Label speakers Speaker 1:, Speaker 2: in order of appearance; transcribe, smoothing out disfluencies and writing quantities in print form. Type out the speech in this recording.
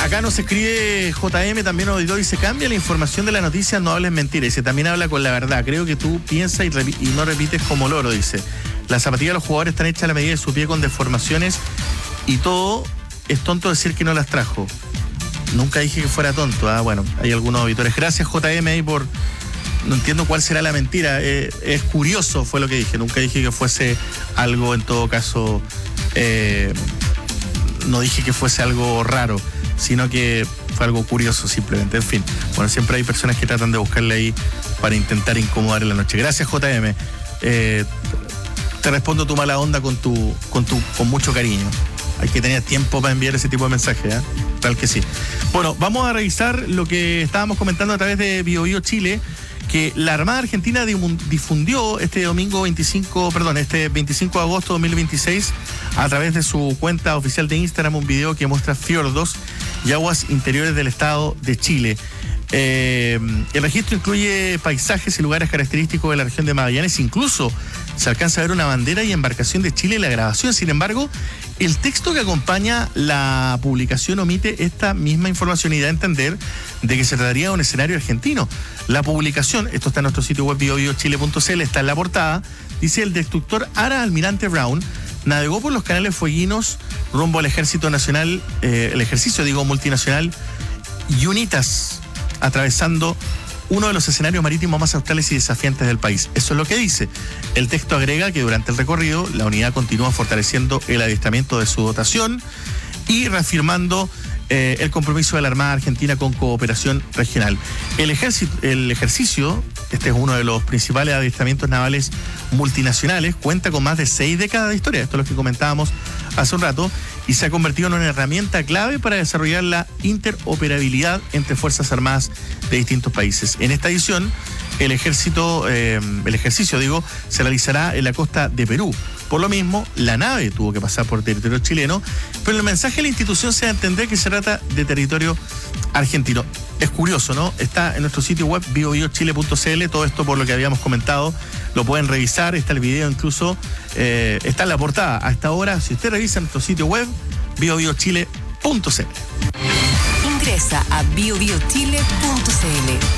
Speaker 1: Acá nos escribe JM, también auditó, dice: cambia la información de la noticia, no hables mentiras. Dice: también habla con la verdad. Creo que tú piensas y no repites como loro, dice. Las zapatillas de los jugadores están hechas a la medida de su pie con deformaciones y todo. Es tonto decir que no las trajo. Nunca dije que fuera tonto. Bueno, hay algunos auditores. Gracias, JM, ahí por... No entiendo cuál será la mentira. Es curioso, fue lo que dije. Nunca dije que fuese algo, en todo caso... no dije que fuese algo raro, sino que fue algo curioso simplemente. En fin, bueno, siempre hay personas que tratan de buscarle ahí para intentar incomodar en la noche. Gracias, JM. Te respondo tu mala onda con mucho cariño. Hay que tener tiempo para enviar ese tipo de mensajes, ¿eh? Tal que sí. Bueno, vamos a revisar lo que estábamos comentando a través de BioBio Chile, que la Armada Argentina difundió este 25 de agosto de 2026 a través de su cuenta oficial de Instagram un video que muestra fiordos y aguas interiores del estado de Chile. El registro incluye paisajes y lugares característicos de la región de Magallanes. Incluso se alcanza a ver una bandera y embarcación de Chile en la grabación. Sin embargo, el texto que acompaña la publicación omite esta misma información y da a entender de que se trataría de un escenario argentino. La publicación, esto está en nuestro sitio web biobiochile.cl, está en la portada, dice: el destructor Ara Almirante Brown navegó por los canales fueguinos rumbo al ejército nacional, el ejercicio multinacional UNITAS, atravesando uno de los escenarios marítimos más australes y desafiantes del país. Eso es lo que dice. El texto agrega que durante el recorrido la unidad continúa fortaleciendo el adiestramiento de su dotación y reafirmando el compromiso de la Armada Argentina con cooperación regional. El ejercicio, este es uno de los principales adiestramientos navales multinacionales, cuenta con más de 6 décadas de historia, esto es lo que comentábamos hace un rato, y se ha convertido en una herramienta clave para desarrollar la interoperabilidad entre Fuerzas Armadas de distintos países. En esta edición, el ejercicio se realizará en la costa de Perú. Por lo mismo, la nave tuvo que pasar por territorio chileno, pero el mensaje de la institución se da a entender que se trata de territorio argentino. Es curioso, ¿no? Está en nuestro sitio web biobiochile.cl, todo esto por lo que habíamos comentado, lo pueden revisar, está el video incluso, está en la portada. Hasta ahora, si usted revisa nuestro sitio web, biobiochile.cl.
Speaker 2: Ingresa a biobiochile.cl.